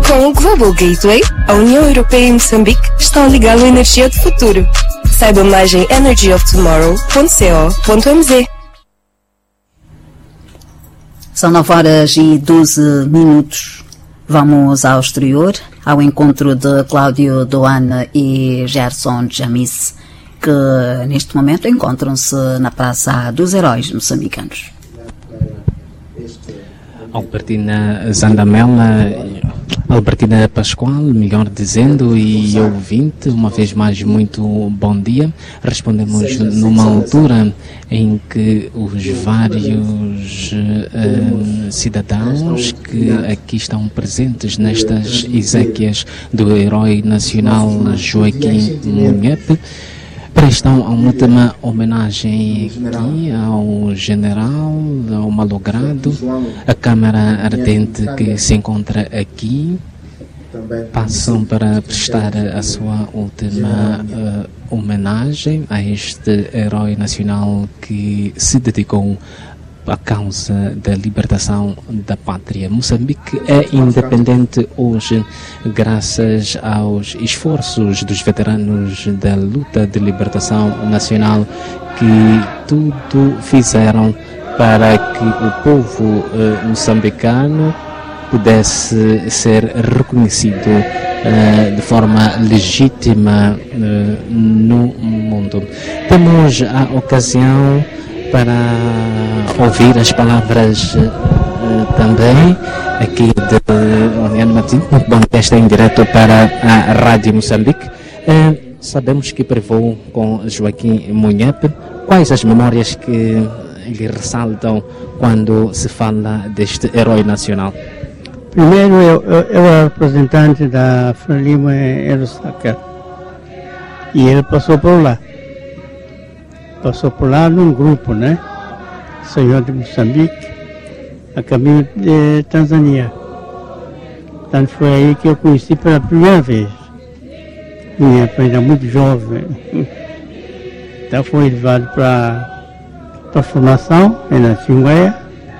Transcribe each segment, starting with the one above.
Com o Global Gateway, a União Europeia e Moçambique estão ligados à energia do futuro. Saiba mais em energyoftomorrow.co.mz. São 9h12. Vamos ao exterior, ao encontro de Cláudio Doana e Gerson Jamis, que neste momento encontram-se na Praça dos Heróis Moçambicanos. Albertina Zandamela, Albertina Pascoal, melhor dizendo, e ouvinte, uma vez mais muito bom dia. Respondemos numa altura em que os vários cidadãos que aqui estão presentes nestas exéquias do herói nacional Joaquim Munhepe prestam a última homenagem aqui ao general, ao malogrado. A Câmara Ardente que se encontra aqui passam para prestar a sua última homenagem a este herói nacional que se dedicou à causa da libertação da pátria. Moçambique é independente hoje graças aos esforços dos veteranos da luta de libertação nacional que tudo fizeram para que o povo moçambicano pudesse ser reconhecido de forma legítima no mundo. Temos a ocasião para ouvir as palavras também aqui de Mariano Martins. Muito bom, esta em direto para a Rádio Moçambique. Sabemos que prevou com Joaquim Munhepe. Quais as memórias que lhe ressaltam quando se fala deste herói nacional? Primeiro, eu era representante da Frelimo Aerosacra e ele passou por lá. Passou por lá num grupo, né? Senhor de Moçambique, a caminho de Tanzânia. Portanto, foi aí que eu conheci pela primeira vez. Minha ainda muito jovem. Então foi levado para a formação, na Tingueia,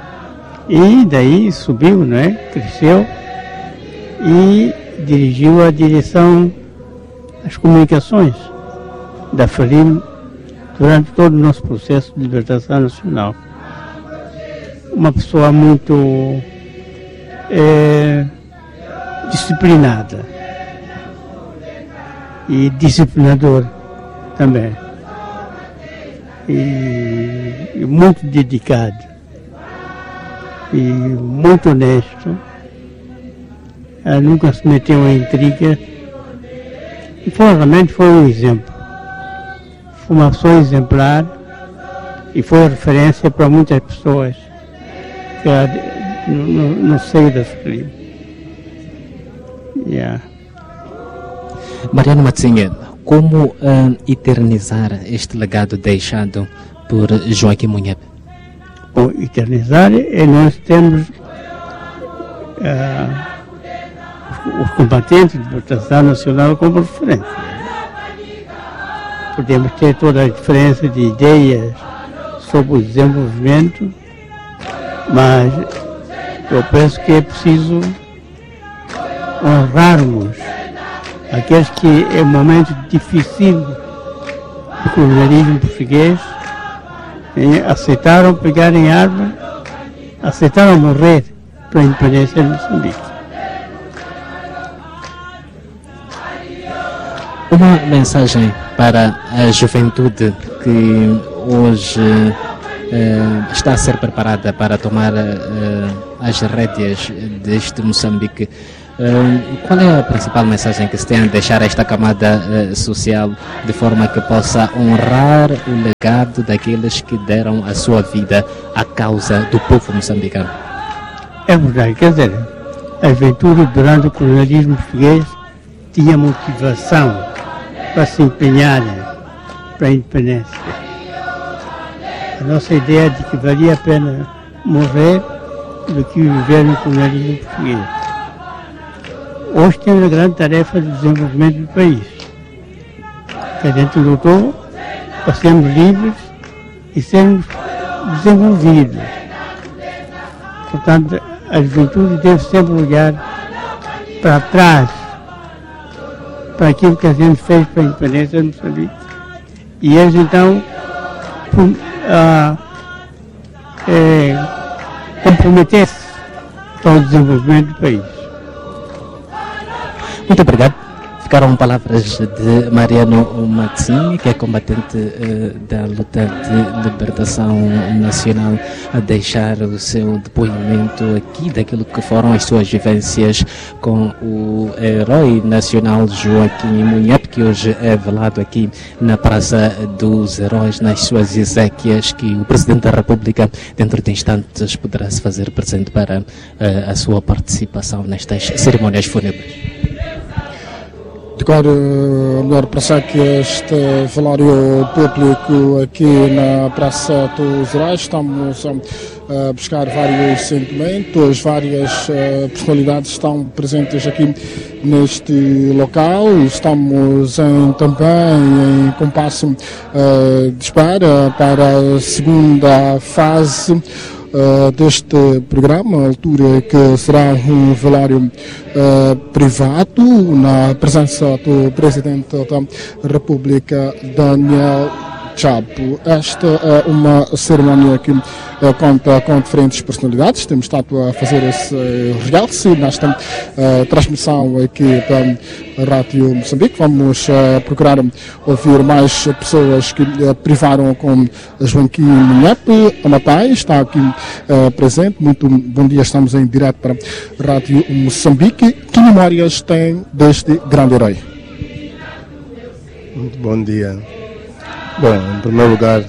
e daí subiu, né? Cresceu e dirigiu a direção das comunicações da Frelimo durante todo o nosso processo de libertação nacional. Uma pessoa muito disciplinada e disciplinador também. E muito dedicado e muito honesto. Nunca se meteu em intriga e realmente foi um exemplo. Foi uma pessoa exemplar e foi referência para muitas pessoas que no seio da Frelimo. Yeah. Mariano Matsinha, como eternizar este legado deixado por Joaquim Munhepe? Bom, eternizar é nós temos os combatentes de libertação nacional como referência. Podemos ter toda a diferença de ideias sobre o desenvolvimento, mas eu penso que é preciso honrarmos aqueles que, em um momento difícil do colonialismo português, aceitaram pegarem armas, aceitaram morrer para a independência de Moçambique. Uma mensagem para a juventude que hoje está a ser preparada para tomar as rédeas deste Moçambique. Qual é a principal mensagem que se tem a deixar a esta camada social de forma que possa honrar o legado daqueles que deram a sua vida à causa do povo moçambicano? É verdade, quer dizer, a juventude durante o colonialismo português tinha motivação para se empenhar para a independência. A nossa ideia de que valia a pena morrer do que viver no colonialismo português. Hoje temos a grande tarefa do desenvolvimento do país, que a gente lutou para sermos livres e sermos desenvolvidos. Portanto, a juventude deve sempre olhar para trás, para aquilo que a gente fez para a independência de Moçambique. E eles então comprometer-se para o desenvolvimento do país. Muito obrigado. Ficaram palavras de Mariano Mazzini, que é combatente da luta de libertação nacional, a deixar o seu depoimento aqui daquilo que foram as suas vivências com o herói nacional Joaquim Munhep, que hoje é velado aqui na Praça dos Heróis, nas suas exéquias, que o Presidente da República, dentro de instantes, poderá se fazer presente para a sua participação nestas cerimônias fúnebres. Declaro melhor passar que este velório público aqui na Praça dos Heróis. Estamos a buscar vários sentimentos, várias personalidades estão presentes aqui neste local. Estamos também em compasso de espera para a segunda fase deste programa, a altura que será um velório privado, na presença do Presidente da República, Daniel Chapo. Esta é uma cerimónia que conta com diferentes personalidades. Temos estado a fazer esse realce nesta transmissão aqui da Rádio Moçambique. Vamos procurar ouvir mais pessoas que privaram com Joaquim Munhep. A Matai está aqui presente. Muito bom dia, estamos em direto para a Rádio Moçambique. Que memórias tem deste grande herói? Muito bom dia. Bom, em primeiro lugar,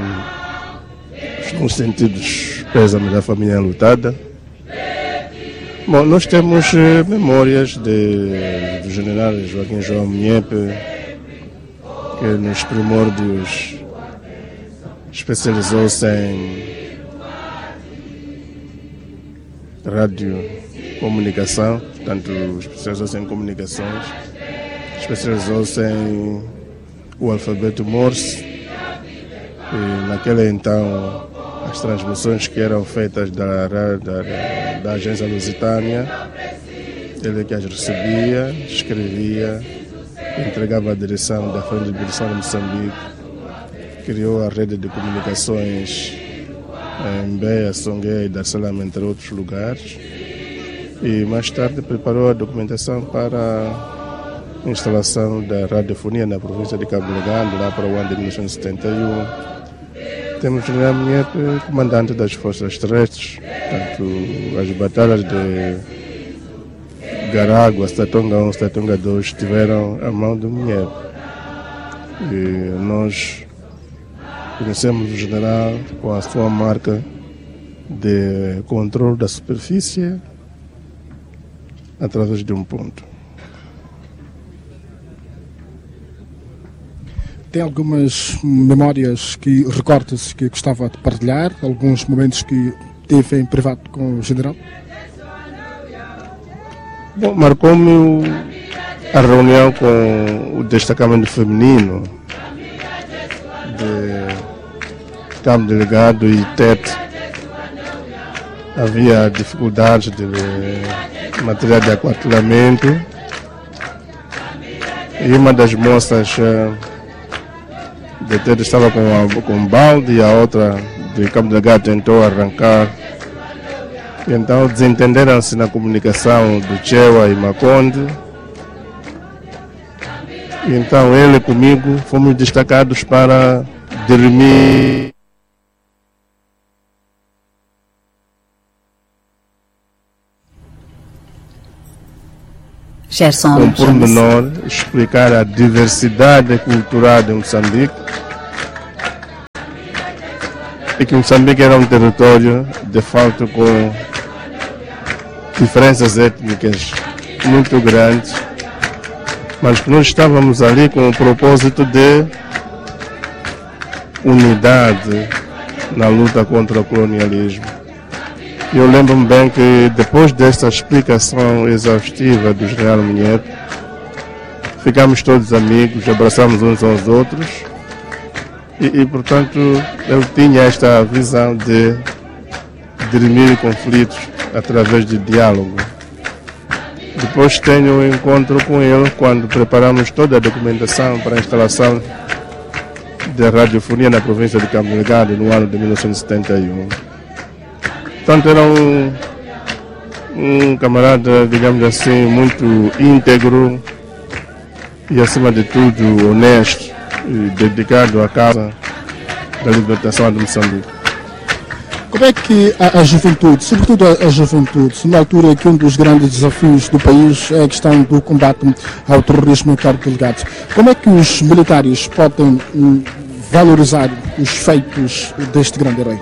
os sentidos pésame da família lutada. Bom, nós temos memórias do general Joaquim João Munhep, que nos primórdios especializou-se em radiocomunicação, portanto, especializou-se em comunicações, especializou-se em o alfabeto Morse, e naquele então as transmissões que eram feitas da agência lusitânia, ele que as recebia, escrevia, entregava a direção da Frente de Libertação de Moçambique, criou a rede de comunicações em Beia, Songué e Dar es Salaam, entre outros lugares, e mais tarde preparou a documentação para instalação da radiofonia na província de Cabo Delgado, lá para o ano de 1971. Temos o general Munhep, comandante das forças terrestres, portanto, as batalhas de Garagua, Statonga 1, Statonga 2 estiveram à mão do Munhep. E nós conhecemos o general com a sua marca de controle da superfície através de um ponto. Tem algumas memórias que recorda-se que gostava de partilhar? Alguns momentos que teve em privado com o general? Bom, marcou-me a reunião com o destacamento feminino de Cabo Delgado e Tete. Havia dificuldades de material de aquartelamento e uma das moças de Tete estava com um balde e a outra de Cabo Delgado tentou arrancar. E então desentenderam-se na comunicação do Chewa e Maconde. E então ele comigo fomos destacados para dirimir Gerson, com pormenor, explicar a diversidade cultural de Moçambique e que Moçambique era um território de fato com diferenças étnicas muito grandes, mas que nós estávamos ali com o propósito de unidade na luta contra o colonialismo. Eu lembro-me bem que depois desta explicação exaustiva do general Munhep, ficamos todos amigos, abraçamos uns aos outros e portanto, eu tinha esta visão de dirimir conflitos através de diálogo. Depois tenho um encontro com ele quando preparamos toda a documentação para a instalação da radiofonia na província de Cabo Delgado no ano de 1971. Portanto, era um camarada, digamos assim, muito íntegro e, acima de tudo, honesto e dedicado à causa da libertação de Moçambique. Como é que a juventude, sobretudo a juventude, na altura que um dos grandes desafios do país é a questão do combate ao terrorismo em Cabo Delgado, como é que os militares podem valorizar os feitos deste grande herói?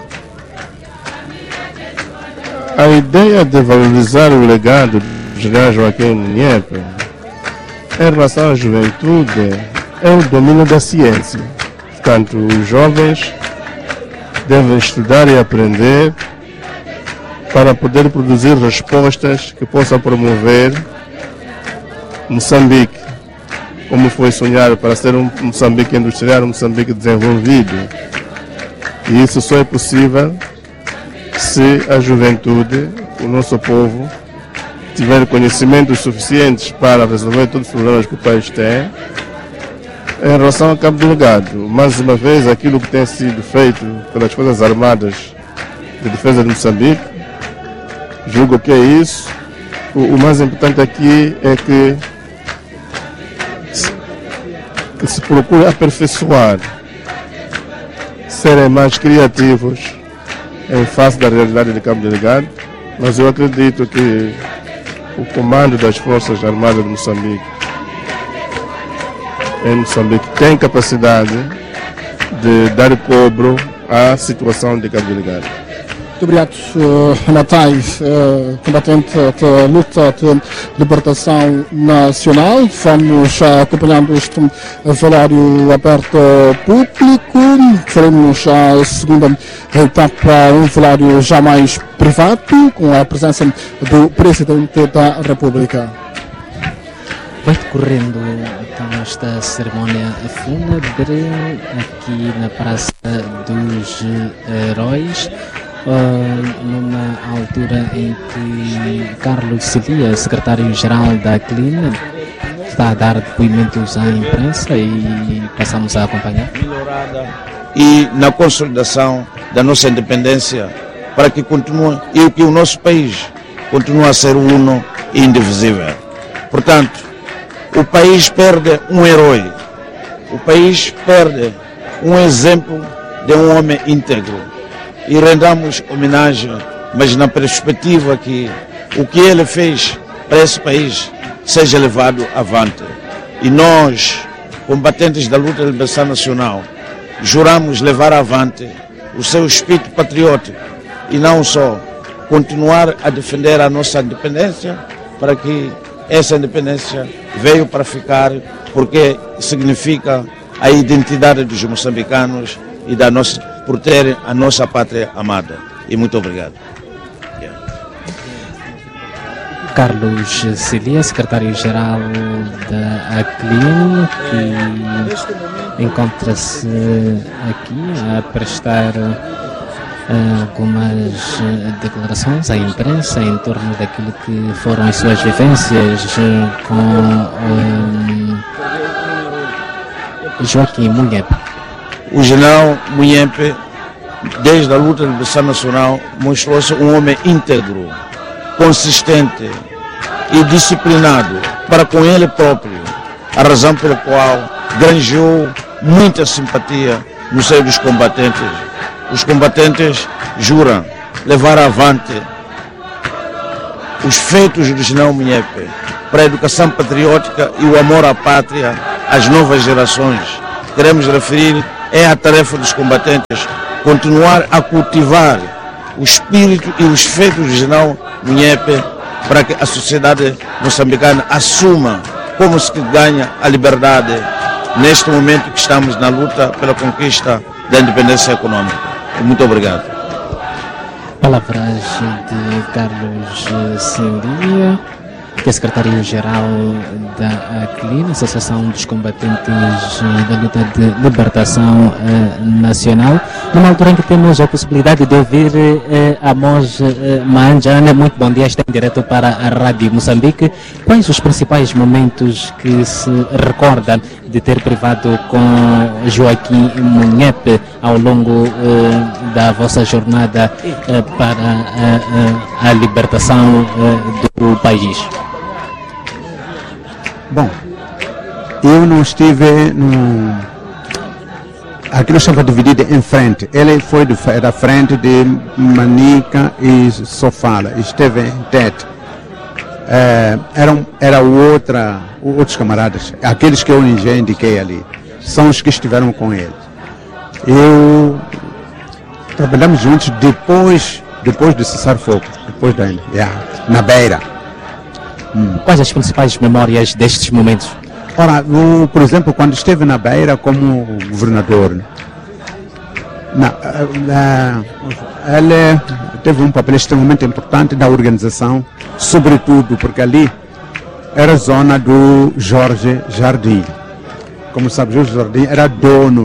A ideia de valorizar o legado do general Joaquim Munyepe em relação à juventude é o domínio da ciência. Portanto, os jovens devem estudar e aprender para poder produzir respostas que possam promover Moçambique, como foi sonhado, para ser um Moçambique industrial, um Moçambique desenvolvido. E isso só é possível se a juventude, o nosso povo, tiver conhecimentos suficientes para resolver todos os problemas que o país tem. Em relação a Cabo Delgado, mais uma vez, aquilo que tem sido feito pelas Forças Armadas de Defesa de Moçambique, julgo que é isso. O mais importante aqui é que se procure aperfeiçoar, serem mais criativos em face da realidade de Cabo Delgado, mas eu acredito que o comando das Forças Armadas de Moçambique tem capacidade de dar cobro à situação de Cabo Delgado. Muito obrigado, Natai, combatente da luta de libertação nacional. Vamos acompanhando este velório aberto público. Faremos a segunda etapa, um velório já mais privado, com a presença do Presidente da República. Vai decorrendo então esta cerimónia fúnebre aqui na Praça dos Heróis, numa altura em que Carlos Celia, secretário-geral da CLIN, está a dar depoimentos à imprensa e passamos a acompanhar. E na consolidação da nossa independência, para que continue e que o nosso país continue a ser uno e indivisível. Portanto, o país perde um herói, o país perde um exemplo de um homem íntegro e rendamos homenagem, mas na perspectiva que o que ele fez para esse país seja levado avante. E nós, combatentes da luta de libertação nacional, juramos levar avante o seu espírito patriótico e não só continuar a defender a nossa independência, para que essa independência veio para ficar, porque significa a identidade dos moçambicanos e da nossa, por terem a nossa pátria amada. E muito obrigado. Carlos Celia, secretário-geral da ACLIN, que encontra-se aqui a prestar algumas declarações à imprensa em torno daquilo que foram as suas vivências com Joaquim Munyepe. O general Munyepe, desde a luta de libertação nacional, mostrou-se um homem íntegro, consistente e disciplinado para com ele próprio, a razão pela qual granjeou muita simpatia no seio dos combatentes. Os combatentes juram levar avante os feitos do general Munyepe para a educação patriótica e o amor à pátria às novas gerações. Queremos referir, é a tarefa dos combatentes continuar a cultivar o espírito e os feitos do general Munyepe para que a sociedade moçambicana assuma como se ganha a liberdade neste momento que estamos na luta pela conquista da independência econômica. Muito obrigado. Palavras de Carlos Celia, que é secretário-geral da ACLIN, Associação dos Combatentes da Luta de Libertação Nacional, numa altura em que temos a possibilidade de ouvir Amos Manjane. Muito bom dia, está em direto para a Rádio Moçambique. Quais os principais momentos que se recordam de ter privado com Joaquim Munhepe ao longo da vossa jornada para a libertação do país? Bom, eu não estive no... Aquilo estava dividido em frente. Ele foi da frente de Manica e Sofala. Esteve em Tete. Era outros camaradas. Aqueles que eu já indiquei ali. São os que estiveram com ele. Trabalhamos juntos depois de cessar fogo. Depois daí. Na beira. Quais as principais memórias destes momentos? Ora, por exemplo, quando esteve na beira como governador, ele teve um papel extremamente importante na organização, sobretudo porque ali era a zona do Jorge Jardim. Como sabe, Jorge Jardim era dono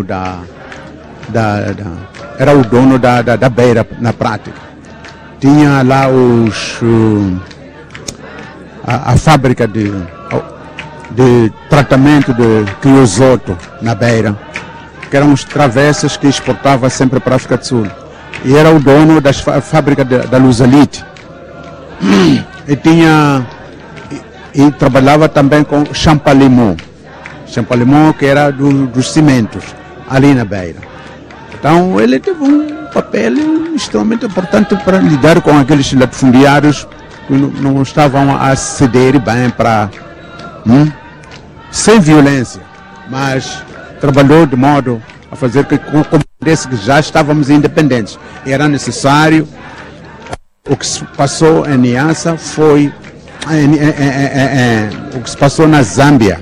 era o dono da beira na prática. Tinha lá a fábrica de tratamento de criosoto na beira, que eram os travessas que exportava sempre para a África do Sul. E era o dono da fábrica da Luzalite. E trabalhava também com Champalimau, que era dos cimentos, ali na beira. Então ele teve um papel extremamente importante para lidar com aqueles latifundiários que não estavam a ceder bem para... sem violência, mas trabalhou de modo a fazer que parece que já estávamos independentes. Era necessário. O que se passou em Niassa foi o que se passou na Zâmbia.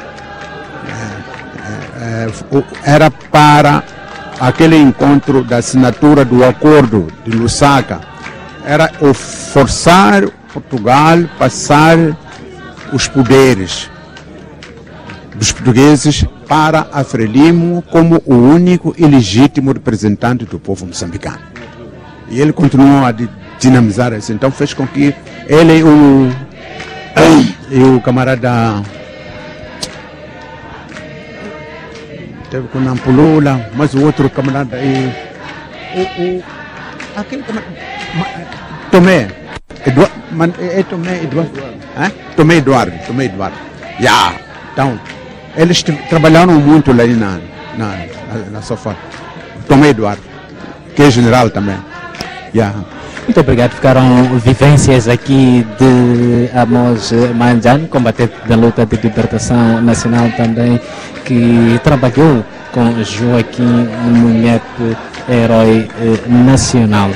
Era para aquele encontro da assinatura do acordo de Lusaka. Era o forçar Portugal passar os poderes dos portugueses para a Frelimo como o único e legítimo representante do povo moçambicano. E ele continuou a dinamizar isso. Então fez com que ele e o camarada teve com Nampulula, mas o outro camarada aquele camarada Tomé Eduardo. Então, eles trabalharam muito ali na Sofá. Tomé Eduardo, que é general também. Muito obrigado. Ficaram vivências aqui de Amos Manjane, combatente da luta de libertação nacional também, que trabalhou com Joaquim Munhepe, herói nacional.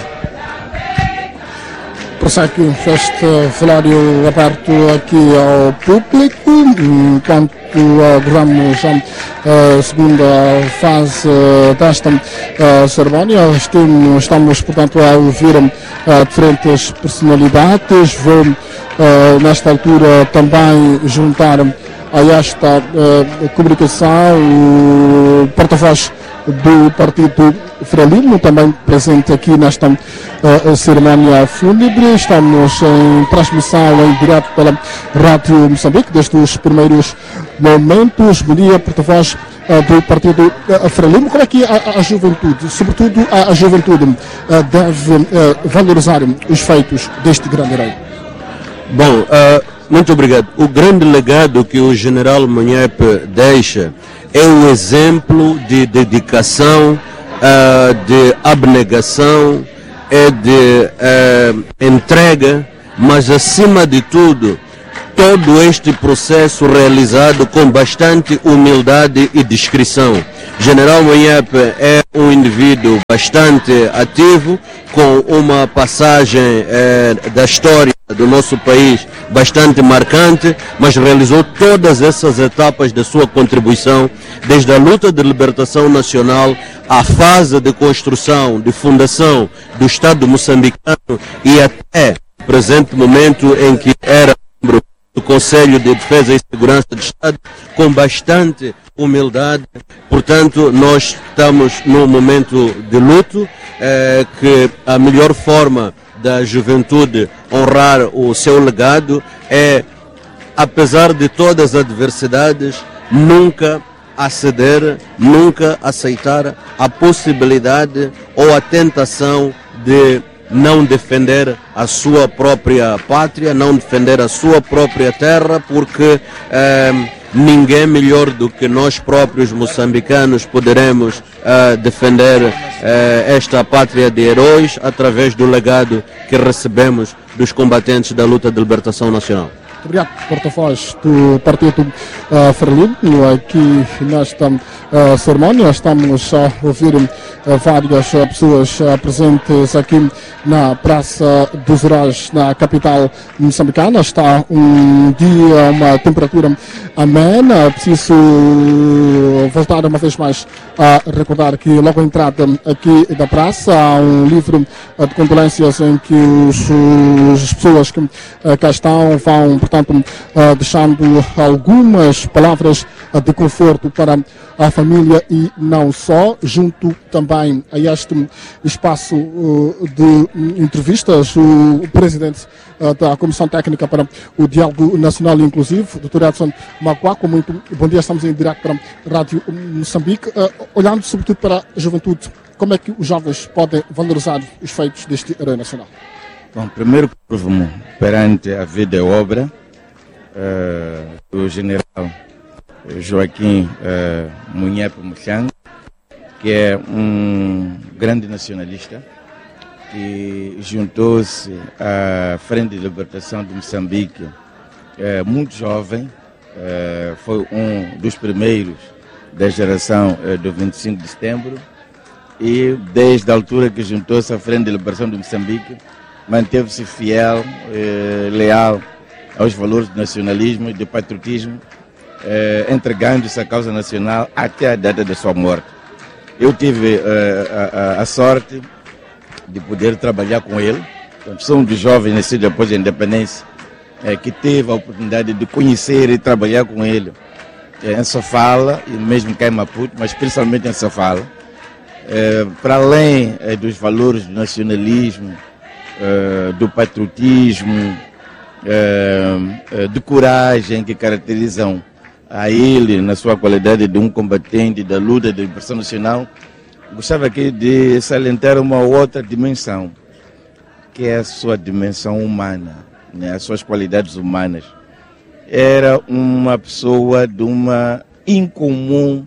Prossegue o festivalário aberto aqui ao público, enquanto aguardamos a segunda fase desta cerimónia. Estamos, portanto, a ouvir diferentes personalidades. Vou, nesta altura, também juntar a esta comunicação o porta-voz do Partido Frelimo, também presente aqui nesta cerimónia fúnebre. Estamos em transmissão em direto pela Rádio Moçambique desde os primeiros momentos. Bom dia, porta-voz do Partido Frelimo. Como é que a juventude, sobretudo a juventude, deve valorizar os feitos deste grande herói? Bom, muito obrigado. O grande legado que o general Munhepe deixa é o exemplo de dedicação, de abnegação, de entrega, mas acima de tudo, todo este processo realizado com bastante humildade e discrição. General Munhepe é um indivíduo bastante ativo, com uma passagem da história do nosso país bastante marcante, mas realizou todas essas etapas da sua contribuição, desde a luta de libertação nacional à fase de construção, de fundação do Estado moçambicano e até o presente momento em que era membro do Conselho de Defesa e Segurança do Estado com bastante humildade. Portanto, nós estamos num momento de luto, que a melhor forma da juventude honrar o seu legado é, apesar de todas as adversidades, nunca aceder, nunca aceitar a possibilidade ou a tentação de não defender a sua própria pátria, não defender a sua própria terra, porque ninguém melhor do que nós próprios moçambicanos poderemos defender esta pátria de heróis através do legado que recebemos dos combatentes da luta de libertação nacional. Muito obrigado, porta-voz do Partido Frelimo. Aqui nesta cerimónia estamos a ouvir várias pessoas presentes aqui na Praça dos Heróis, na capital moçambicana. Está um dia, uma temperatura amena. Preciso voltar uma vez mais a recordar que logo à entrada aqui da praça há um livro de condolências em que as pessoas que cá estão vão, portanto, deixando algumas palavras de conforto para a família e não só, junto também a este espaço de entrevistas, o presidente da Comissão Técnica para o Diálogo Nacional Inclusivo, Dr. Edson Macuaco. Muito bom dia, estamos em direto para a Rádio Moçambique. Olhando sobretudo para a juventude, como é que os jovens podem valorizar os feitos deste herói nacional? Bom, primeiro provo-me perante a vida e obra do general Joaquim Munhepe Muxanga, que é um grande nacionalista que juntou-se à Frente de Libertação de Moçambique muito jovem, foi um dos primeiros da geração do 25 de setembro e desde a altura que juntou-se à Frente de Libertação de Moçambique manteve-se fiel, leal aos valores do nacionalismo e do patriotismo, entregando-se à causa nacional até a data da sua morte. Eu tive a sorte de poder trabalhar com ele. Sou um dos jovens nascidos após a independência que teve a oportunidade de conhecer e trabalhar com ele em Sofala e mesmo cá em Maputo, mas principalmente em Sofala. Para além dos valores do nacionalismo, do patriotismo, de coragem que caracterizam a ele na sua qualidade de um combatente da luta de libertação nacional, gostava aqui de salientar uma outra dimensão, que é a sua dimensão humana, né? As suas qualidades humanas. Era uma pessoa de uma incomum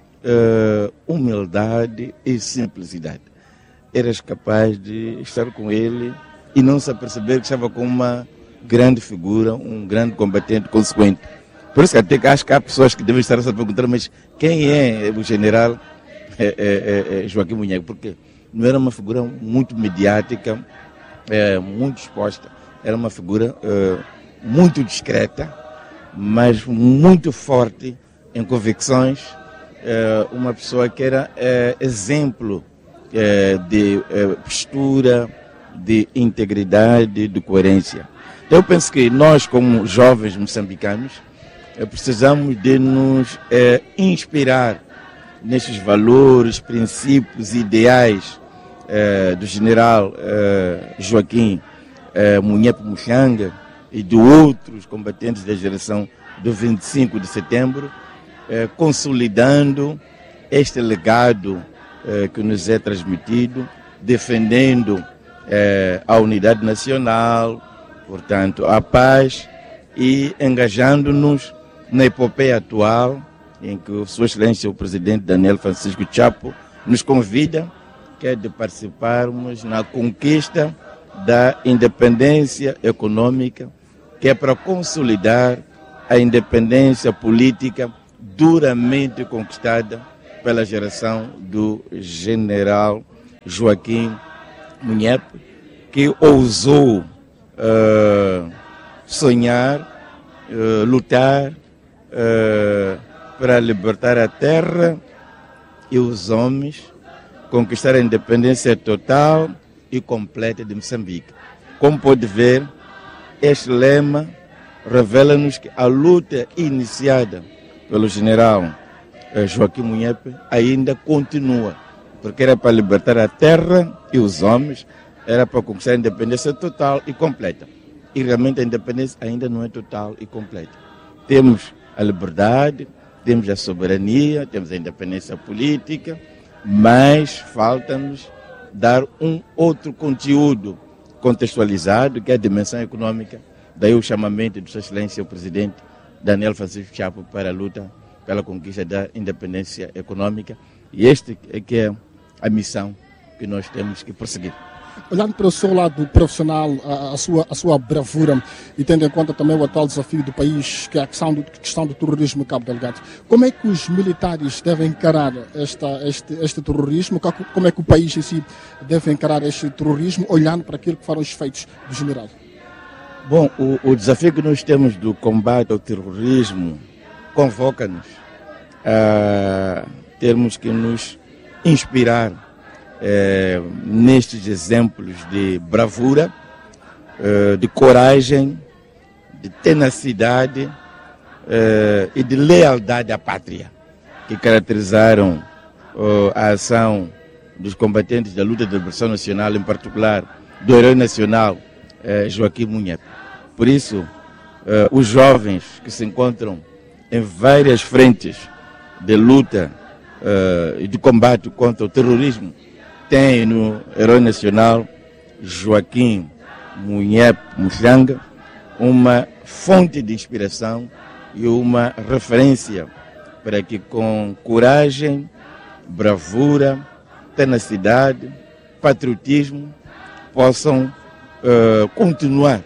humildade e simplicidade. Eras capaz de estar com ele e não se aperceber que estava com uma grande figura, um grande combatente consequente. Por isso que até acho que há pessoas que devem estar a se perguntar, mas quem é o general Joaquim Munhepe? Porque não era uma figura muito mediática, muito exposta, era uma figura muito discreta, mas muito forte em convicções, uma pessoa que era exemplo de postura, de integridade, de coerência. Eu penso que nós, como jovens moçambicanos, precisamos de nos inspirar nestes valores, princípios e ideais do general Joaquim Munhepe Muxanga e de outros combatentes da geração do 25 de setembro, consolidando este legado que nos é transmitido, defendendo a unidade nacional, portanto, a paz e engajando-nos na epopeia atual, em que Sua Excelência, o Presidente Daniel Francisco Chapo, nos convida, que é de participarmos na conquista da independência econômica, que é para consolidar a independência política duramente conquistada pela geração do general Joaquim Munhepe, que ousou sonhar, lutar para libertar a terra e os homens, conquistar a independência total e completa de Moçambique. Como pode ver, este lema revela-nos que a luta iniciada pelo general Joaquim Munhepe ainda continua, porque era para libertar a terra e os homens, era para conquistar a independência total e completa. E realmente a independência ainda não é total e completa. Temos a liberdade, temos a soberania, temos a independência política, mas falta-nos dar um outro conteúdo contextualizado, que é a dimensão econômica. Daí o chamamento de Sua Excelência, o Presidente Daniel Francisco Chapo, para a luta pela conquista da independência econômica. E este é que é a missão que nós temos que prosseguir. Olhando para o seu lado profissional, a sua bravura, e tendo em conta também o atual desafio do país, que é a questão do terrorismo em Cabo Delgado, como é que os militares devem encarar este terrorismo? Como é que o país em si deve encarar este terrorismo, olhando para aquilo que foram os feitos do general? Bom, o desafio que nós temos do combate ao terrorismo convoca-nos a termos que nos inspirar nestes exemplos de bravura, de coragem, de tenacidade e de lealdade à pátria, que caracterizaram a ação dos combatentes da luta de liberação nacional, em particular do herói nacional Joaquim Munhepe. Por isso, os jovens que se encontram em várias frentes de luta e de combate contra o terrorismo têm no herói nacional Joaquim Munhepe Muxanga uma fonte de inspiração e uma referência para que com coragem, bravura, tenacidade, patriotismo possam continuar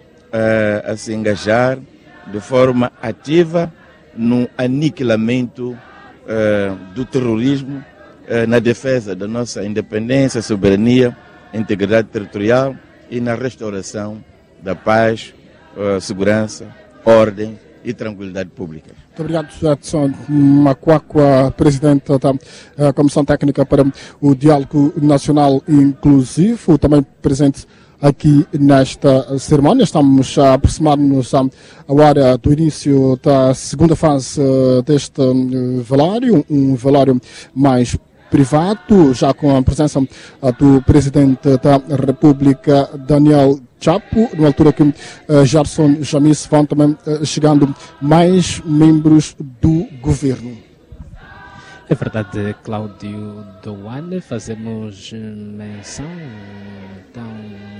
a se engajar de forma ativa no aniquilamento do terrorismo, na defesa da nossa independência, soberania, integridade territorial e na restauração da paz, segurança, ordem e tranquilidade pública. Muito obrigado, Edson Macuacua, presidente da Comissão Técnica para o Diálogo Nacional Inclusivo, também presente aqui nesta cerimónia. Estamos a aproximar-nos agora do início da segunda fase deste velório, um velório mais privado, já com a presença do Presidente da República, Daniel Chapo, na altura que Gerson Jamis, vão também chegando mais membros do governo. É verdade, Cláudio Doane, fazemos menção então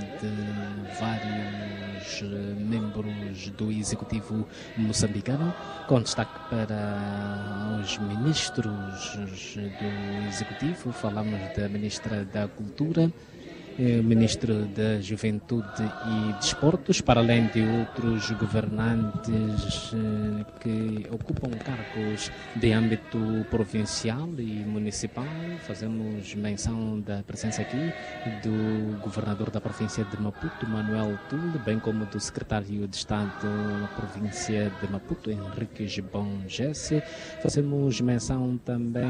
de vários membros do Executivo moçambicano, com destaque para os ministros do Executivo. Falamos da Ministra da Cultura, Ministro da Juventude e Desportos, para além de outros governantes que ocupam cargos de âmbito provincial e municipal. Fazemos menção da presença aqui do governador da província de Maputo, Manuel Tule, bem como do secretário de Estado da província de Maputo, Henrique Gibon Jesse. Fazemos menção também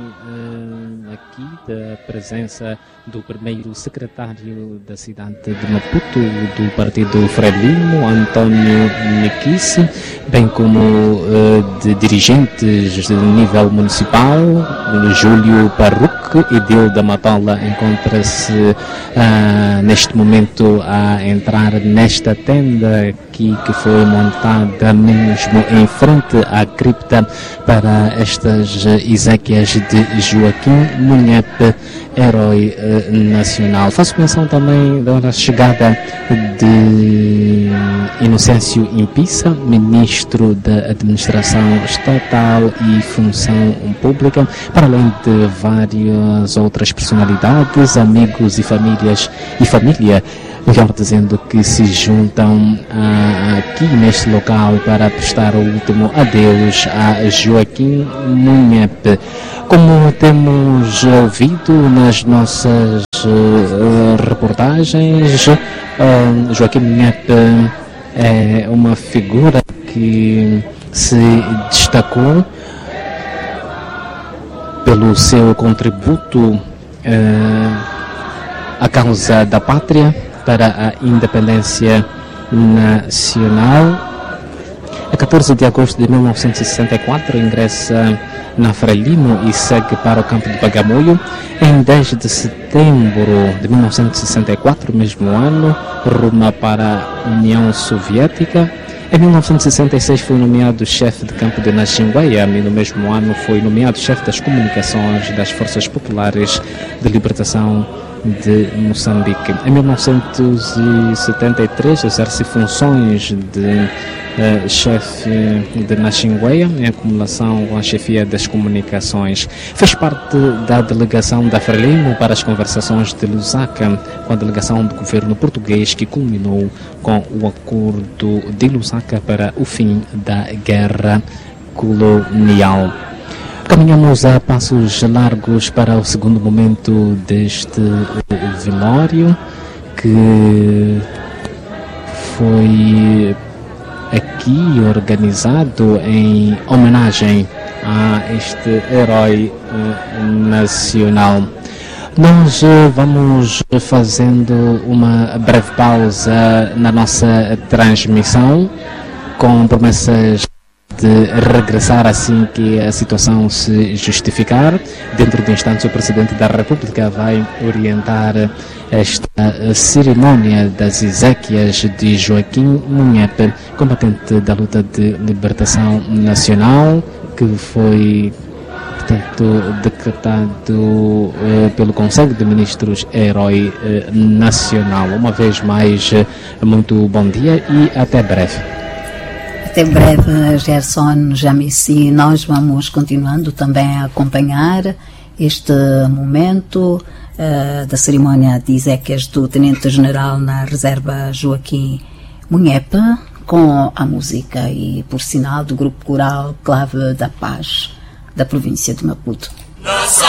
aqui da presença do primeiro secretário da cidade de Maputo, do partido Frelimo, António Mequice, bem como de dirigentes de nível municipal, Júlio Parruque e Dilda Matola encontra-se neste momento a entrar nesta tenda aqui que foi montada mesmo em frente à cripta para estas exéquias de Joaquim Munhepe, herói nacional. Faço menção também da chegada de Inocêncio Impissa, ministro da Administração Estatal e Função Pública, para além de várias outras personalidades, amigos e família, melhor dizendo, que se juntam aqui neste local para prestar o último adeus a Joaquim Munhepe. Como temos ouvido nas nossas reportagens, Joaquim Munhepe é uma figura que se destacou pelo seu contributo à causa da pátria, para a independência nacional, A 14 de agosto de 1964 ingressa na Frelimo e segue para o campo de Bagamoyo. Em 10 de setembro de 1964, mesmo ano, ruma para a União Soviética. Em 1966 foi nomeado chefe de campo de Naxingueia e no mesmo ano foi nomeado chefe das comunicações das Forças Populares de Libertação de Moçambique. Em 1973 exerce funções de chefe de Naxingueia em acumulação com a chefia das comunicações. Fez parte da delegação da Frelimo para as conversações de Lusaka com a delegação do governo português que culminou com o acordo de Lusaka para o fim da guerra colonial. Caminhamos a passos largos para o segundo momento deste velório, que foi aqui organizado em homenagem a este herói nacional. Nós vamos fazendo uma breve pausa na nossa transmissão, com promessas de regressar assim que a situação se justificar. Dentro de instantes, o Presidente da República vai orientar esta cerimônia das exéquias de Joaquim Munhepe, combatente da luta de libertação nacional, que foi, portanto, decretado pelo Conselho de Ministros herói nacional. Uma vez mais, muito bom dia e até breve. Até breve, Gerson Jamissi. Nós vamos continuando também a acompanhar este momento da cerimónia de exéquias do Tenente-General na Reserva Joaquim Munhepe, com a música e, por sinal, do Grupo Coral Clave da Paz, da província de Maputo.